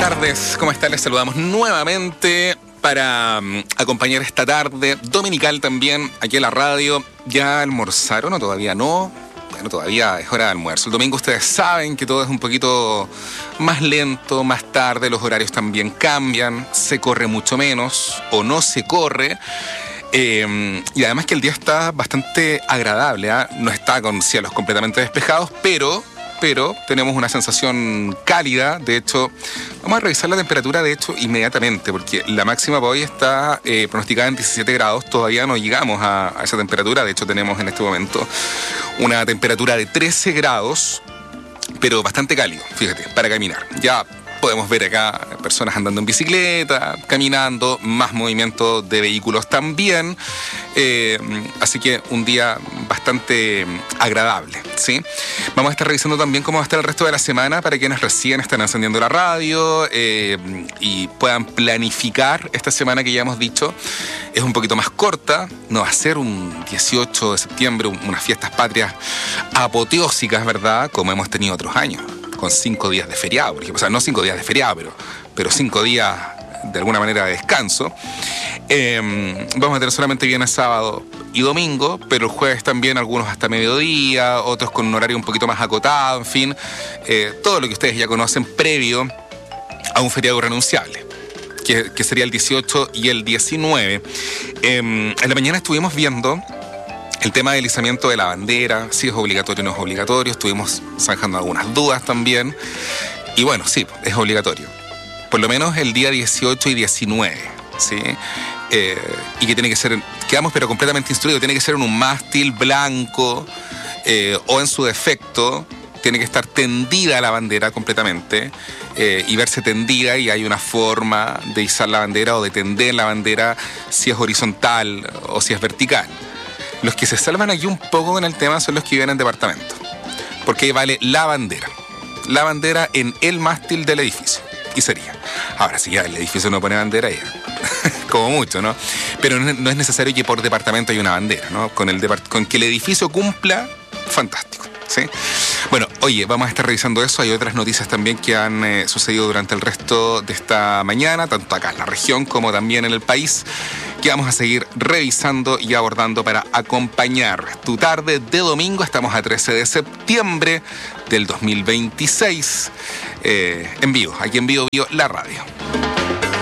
tardes, ¿cómo están? Les saludamos nuevamente para acompañar esta tarde dominical también aquí en la radio. ¿Ya almorzaron o todavía no? Bueno, todavía es hora de almuerzo. El domingo ustedes saben que todo es un poquito más lento, más tarde, los horarios también cambian, se corre mucho menos o no se corre. Y además que el día está bastante agradable, ¿eh? No está con cielos completamente despejados, pero tenemos una sensación cálida. De hecho, vamos a revisar la temperatura de hecho inmediatamente, porque la máxima para hoy está pronosticada en 17 grados. Todavía no llegamos a esa temperatura. De hecho, tenemos en este momento una temperatura de 13 grados, pero bastante cálido, fíjate, para caminar. Ya podemos ver acá personas andando en bicicleta, caminando, más movimiento de vehículos también. Así que un día bastante agradable, ¿sí? Vamos a estar revisando también cómo va a estar el resto de la semana para quienes recién están encendiendo la radio y puedan planificar esta semana que ya hemos dicho. Es un poquito más corta, no va a ser un 18 de septiembre, unas fiestas patrias apoteósicas, ¿verdad? Como hemos tenido otros años, con 5 días de feriado, porque, o sea, no 5 días de feriado, pero 5 días de alguna manera de descanso. Vamos a tener solamente viernes, sábado y domingo, pero el jueves también algunos hasta mediodía, otros con un horario un poquito más acotado, en fin, todo lo que ustedes ya conocen previo a un feriado irrenunciable, que sería el 18 y el 19. En la mañana estuvimos viendo el tema del izamiento de la bandera, si es obligatorio o no es obligatorio. Estuvimos zanjando algunas dudas también. Y bueno, sí, es obligatorio. Por lo menos el día 18 y 19, ¿sí? Y que tiene que ser, quedamos pero completamente instruidos, tiene que ser en un mástil blanco o en su defecto, tiene que estar tendida la bandera completamente y verse tendida, y hay una forma de izar la bandera o de tender la bandera si es horizontal o si es vertical. Los que se salvan aquí un poco con el tema son los que viven en departamento, porque ahí vale la bandera en el mástil del edificio, y sería. Ahora, si ya el edificio no pone bandera, ya como mucho, ¿no? Pero no es necesario que por departamento haya una bandera, ¿no? Con que el edificio cumpla, fantástico, ¿sí? Bueno, oye, vamos a estar revisando eso. Hay otras noticias también que han sucedido durante el resto de esta mañana, tanto acá en la región como también en el país, que vamos a seguir revisando y abordando para acompañar tu tarde de domingo. Estamos a 13 de septiembre del 2026, en vivo, aquí en Vivo la radio.